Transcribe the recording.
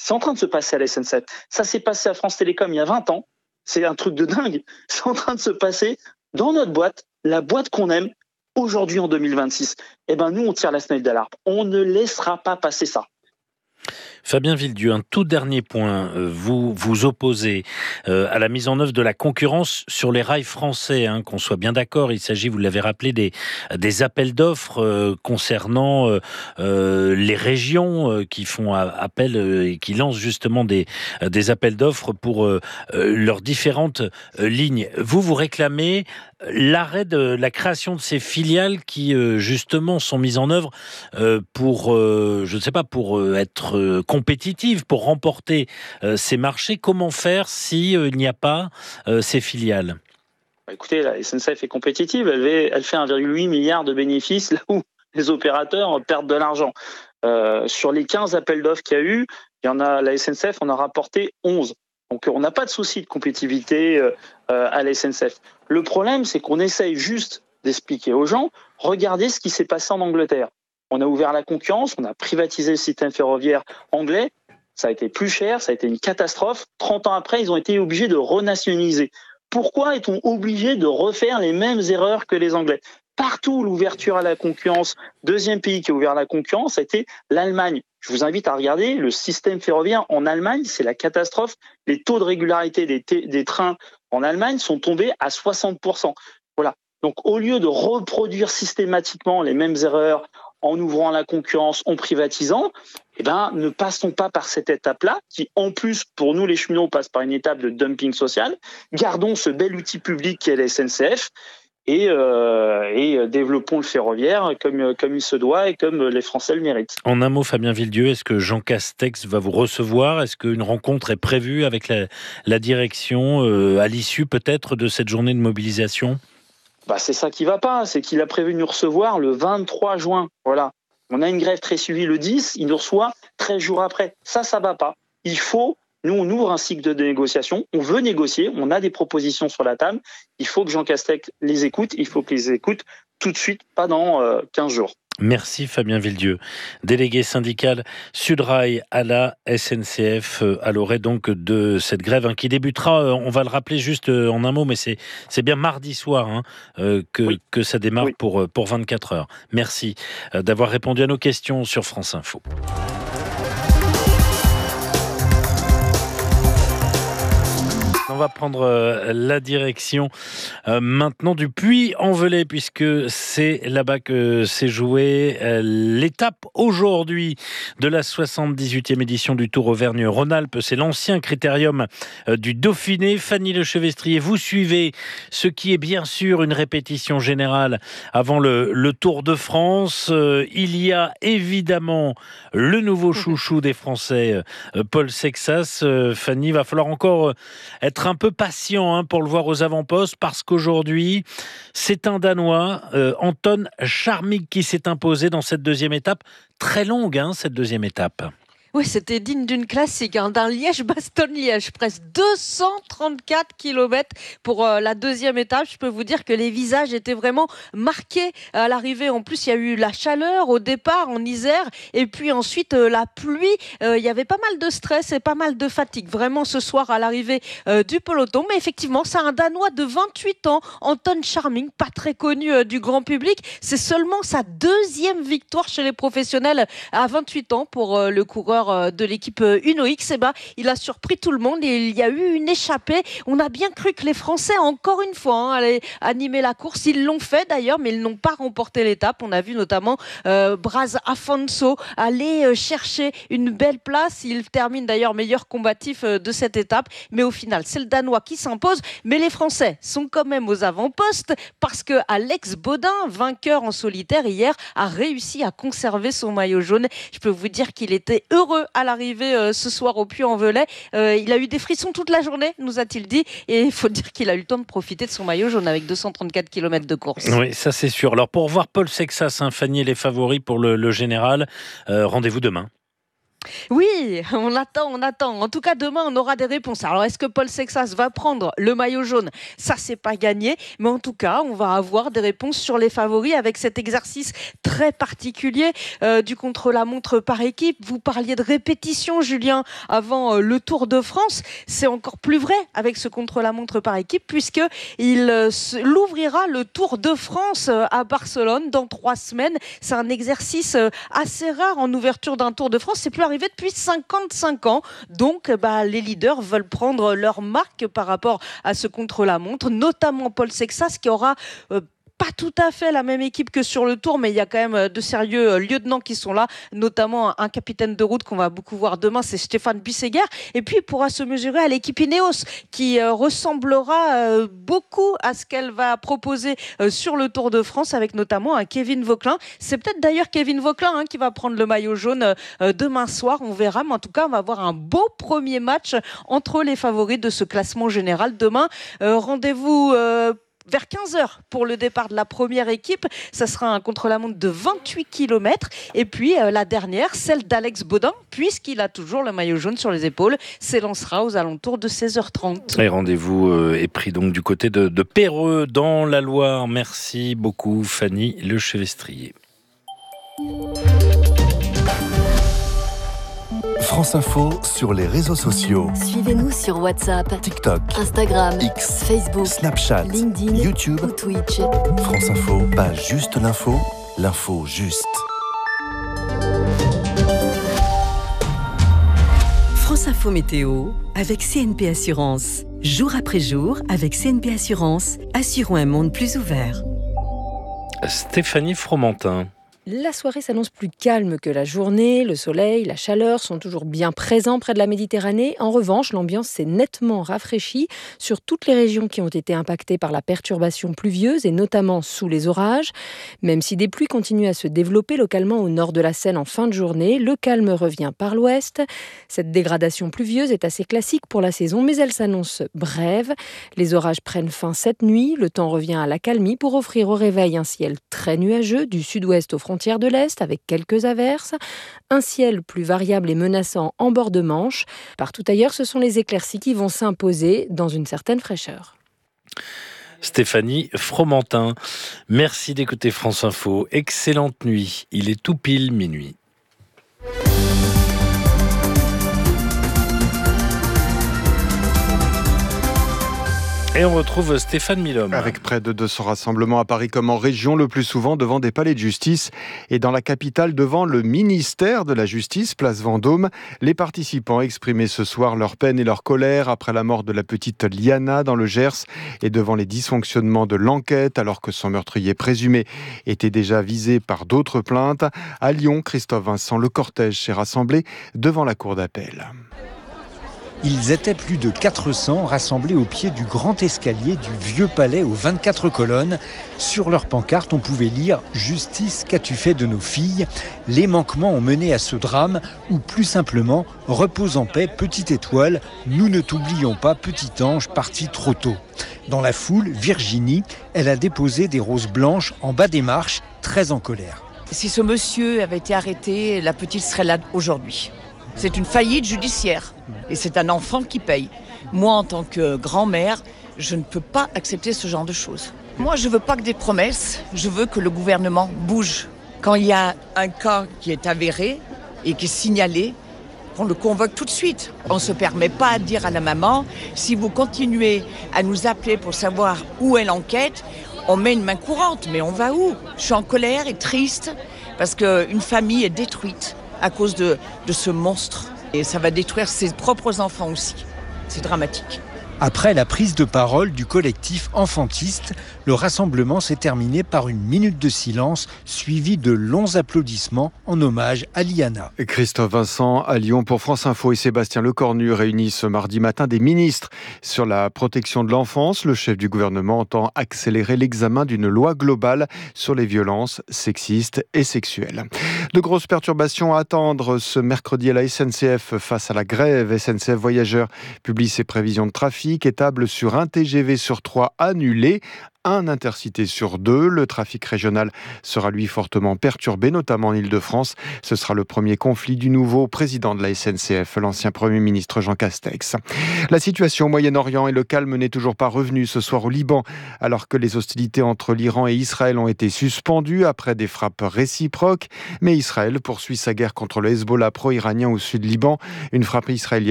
C'est en train de se passer à la SNCF. Ça s'est passé à France Télécom il y a 20 ans. C'est un truc de dingue. C'est en train de se passer dans notre boîte, la boîte qu'on aime, aujourd'hui en 2026. Eh ben, nous, on tire la sonnette d'alarme. On ne laissera pas passer ça. Fabien Villedieu, un tout dernier point. Vous vous opposez à la mise en œuvre de la concurrence sur les rails français, qu'on soit bien d'accord. Il s'agit, vous l'avez rappelé, des appels d'offres concernant les régions qui font appel et qui lancent justement des appels d'offres pour leurs différentes lignes. Vous réclamez l'arrêt de la création de ces filiales qui justement sont mises en œuvre pour, je ne sais pas, pour être compétitive, pour remporter ces marchés. Comment faire si il n'y a pas ces filiales ? Écoutez, la SNCF est compétitive, elle fait 1,8 milliard de bénéfices là où les opérateurs perdent de l'argent. Sur les 15 appels d'offres qu'il y a eu, la SNCF en a rapporté 11. Donc on n'a pas de souci de compétitivité à la SNCF. Le problème, c'est qu'on essaye juste d'expliquer aux gens, regardez ce qui s'est passé en Angleterre. On a ouvert la concurrence, on a privatisé le système ferroviaire anglais, ça a été plus cher, ça a été une catastrophe. 30 ans après, ils ont été obligés de renationaliser. Pourquoi est-on obligé de refaire les mêmes erreurs que les Anglais ? Partout, l'ouverture à la concurrence, deuxième pays qui a ouvert la concurrence, ça a été l'Allemagne. Je vous invite à regarder le système ferroviaire en Allemagne, c'est la catastrophe. Les taux de régularité des trains en Allemagne sont tombés à 60%. Voilà. Donc, au lieu de reproduire systématiquement les mêmes erreurs en ouvrant la concurrence, en privatisant, ne passons pas par cette étape-là, qui en plus, pour nous les cheminots, passe par une étape de dumping social. Gardons ce bel outil public qu'est la SNCF et développons le ferroviaire comme il se doit et comme les Français le méritent. En un mot, Fabien Villedieu, est-ce que Jean Castex va vous recevoir ? Est-ce qu'une rencontre est prévue avec la direction à l'issue peut-être de cette journée de mobilisation ? C'est ça qui va pas, c'est qu'il a prévu de nous recevoir le 23 juin. Voilà. On a une grève très suivie le 10, il nous reçoit 13 jours après. Ça va pas. Nous on ouvre un cycle de négociation, on veut négocier, on a des propositions sur la table. Il faut que Jean Castex les écoute, il faut qu'il les écoute tout de suite, pas dans 15 jours. Merci Fabien Villedieu, délégué syndical Sudrail à la SNCF, à l'orée donc de cette grève qui débutera, on va le rappeler juste en un mot, mais c'est bien mardi soir que ça démarre pour 24 heures. Merci d'avoir répondu à nos questions sur France Info. On va prendre la direction maintenant du Puy-en-Velay, puisque c'est là-bas que s'est jouée l'étape aujourd'hui de la 78e édition du Tour Auvergne-Rhône-Alpes. C'est l'ancien critérium du Dauphiné. Fanny Lechevestrier, vous suivez ce qui est bien sûr une répétition générale avant le Tour de France. Il y a évidemment le nouveau chouchou des Français, Paul Sexas. Fanny, va falloir encore être un peu patient pour le voir aux avant-postes, parce qu'aujourd'hui, c'est un Danois, Anton Charmig, qui s'est imposé dans cette deuxième étape. Très longue, cette deuxième étape. Oui, c'était digne d'une classique, d'un Liège-Bastogne-Liège, presque 234 km pour la deuxième étape. Je peux vous dire que les visages étaient vraiment marqués à l'arrivée. En plus, il y a eu la chaleur au départ en Isère, et puis ensuite la pluie. Il y avait pas mal de stress et pas mal de fatigue, vraiment ce soir à l'arrivée du peloton. Mais effectivement, c'est un Danois de 28 ans, Anton Charming, pas très connu du grand public. C'est seulement sa deuxième victoire chez les professionnels à 28 ans pour le coureur de l'équipe Uno X. Il a surpris tout le monde et il y a eu une échappée. On a bien cru que les Français, encore une fois, allaient animer la course. Ils l'ont fait d'ailleurs, mais ils n'ont pas remporté l'étape. On a vu notamment Braz Afonso aller chercher une belle place. Il termine d'ailleurs meilleur combatif de cette étape. Mais au final, c'est le Danois qui s'impose. Mais les Français sont quand même aux avant-postes, parce que Alex Baudin, vainqueur en solitaire hier, a réussi à conserver son maillot jaune. Je peux vous dire qu'il était heureux à l'arrivée ce soir au Puy-en-Velay. Il a eu des frissons toute la journée, nous a-t-il dit, et il faut dire qu'il a eu le temps de profiter de son maillot jaune avec 234 km de course. Oui, ça c'est sûr. Alors pour voir Paul Sexas, Fanny, les favoris pour le général, rendez-vous demain. Oui, on attend. En tout cas, demain, on aura des réponses. Alors, est-ce que Paul Sexas va prendre le maillot jaune? Ça, c'est pas gagné. Mais en tout cas, on va avoir des réponses sur les favoris avec cet exercice très particulier du contre-la-montre par équipe. Vous parliez de répétition, Julien, avant le Tour de France. C'est encore plus vrai avec ce contre-la-montre par équipe puisqu'il l'ouvrira le Tour de France à Barcelone dans 3 semaines. C'est un exercice assez rare en ouverture d'un Tour de France. C'est plus arrivé depuis 55 ans. Donc, les leaders veulent prendre leur marque par rapport à ce contre-la-montre, notamment Paul Sexas qui aura pas tout à fait la même équipe que sur le Tour, mais il y a quand même de sérieux lieutenants qui sont là, notamment un capitaine de route qu'on va beaucoup voir demain, c'est Stéphane Bisseguer. Et puis, il pourra se mesurer à l'équipe Ineos, qui ressemblera beaucoup à ce qu'elle va proposer sur le Tour de France, avec notamment un Kevin Vauquelin. C'est peut-être d'ailleurs Kevin Vauquelin qui va prendre le maillot jaune demain soir, on verra. Mais en tout cas, on va avoir un beau premier match entre les favoris de ce classement général. Demain, rendez-vous vers 15h pour le départ de la première équipe. Ça sera un contre-la-montre de 28 km. Et puis la dernière, celle d'Alex Baudin, puisqu'il a toujours le maillot jaune sur les épaules, s'élancera aux alentours de 16h30. Et rendez-vous est pris donc du côté de Perreux, dans la Loire. Merci beaucoup, Fanny Lechevestrier. France Info sur les réseaux sociaux. Suivez-nous sur WhatsApp, TikTok, Instagram, X, Facebook, Snapchat, LinkedIn, YouTube ou Twitch. France Info, pas juste l'info, l'info juste. France Info Météo avec CNP Assurance. Jour après jour, avec CNP Assurance, assurons un monde plus ouvert. Stéphanie Fromentin. La soirée s'annonce plus calme que la journée. Le soleil, la chaleur sont toujours bien présents près de la Méditerranée. En revanche, l'ambiance s'est nettement rafraîchie sur toutes les régions qui ont été impactées par la perturbation pluvieuse et notamment sous les orages. Même si des pluies continuent à se développer localement au nord de la Seine en fin de journée, le calme revient par l'ouest. Cette dégradation pluvieuse est assez classique pour la saison, mais elle s'annonce brève. Les orages prennent fin cette nuit. Le temps revient à l'accalmie pour offrir au réveil un ciel très nuageux du sud-ouest aux frontières de l'Est avec quelques averses, un ciel plus variable et menaçant en bord de Manche. Partout ailleurs, ce sont les éclaircies qui vont s'imposer dans une certaine fraîcheur. Stéphanie Fromentin, merci d'écouter France Info. Excellente nuit, il est tout pile minuit. Et on retrouve Stéphane Milhomme. Avec près de 200 rassemblements à Paris comme en région, le plus souvent devant des palais de justice et dans la capitale devant le ministère de la Justice, place Vendôme. Les participants exprimaient ce soir leur peine et leur colère après la mort de la petite Liana dans le Gers et devant les dysfonctionnements de l'enquête alors que son meurtrier présumé était déjà visé par d'autres plaintes. À Lyon, Christophe Vincent, le cortège s'est rassemblé devant la cour d'appel. Ils étaient plus de 400 rassemblés au pied du grand escalier du vieux palais aux 24 colonnes. Sur leur pancarte, on pouvait lire « Justice, qu'as-tu fait de nos filles ?» Les manquements ont mené à ce drame, ou plus simplement « Repose en paix, petite étoile, nous ne t'oublions pas, petit ange, parti trop tôt ». Dans la foule, Virginie, elle a déposé des roses blanches en bas des marches, très en colère. Si ce monsieur avait été arrêté, la petite serait là aujourd'hui. C'est une faillite judiciaire et c'est un enfant qui paye. Moi, en tant que grand-mère, je ne peux pas accepter ce genre de choses. Moi, je ne veux pas que des promesses, je veux que le gouvernement bouge. Quand il y a un cas qui est avéré et qui est signalé, on le convoque tout de suite. On ne se permet pas de dire à la maman, si vous continuez à nous appeler pour savoir où est l'enquête, on met une main courante, mais on va où ? Je suis en colère et triste parce qu'une famille est détruite à cause de ce monstre. Et ça va détruire ses propres enfants aussi. C'est dramatique. Après la prise de parole du collectif enfantiste, le rassemblement s'est terminé par une minute de silence suivie de longs applaudissements en hommage à Liana. Christophe Vincent à Lyon pour France Info et Sébastien Lecornu réunissent ce mardi matin des ministres sur la protection de l'enfance. Le chef du gouvernement entend accélérer l'examen d'une loi globale sur les violences sexistes et sexuelles. De grosses perturbations à attendre ce mercredi à la SNCF face à la grève. SNCF Voyageurs publie ses prévisions de trafic. pays qui table sur un TGV sur 3 annulé, un intercité sur 2. Le trafic régional sera lui fortement perturbé, notamment en Île-de-France. Ce sera le premier conflit du nouveau président de la SNCF, l'ancien Premier ministre Jean Castex. La situation au Moyen-Orient et le calme n'est toujours pas revenu ce soir au Liban, alors que les hostilités entre l'Iran et Israël ont été suspendues après des frappes réciproques. Mais Israël poursuit sa guerre contre le Hezbollah pro-iranien au sud Liban. Une frappe israélienne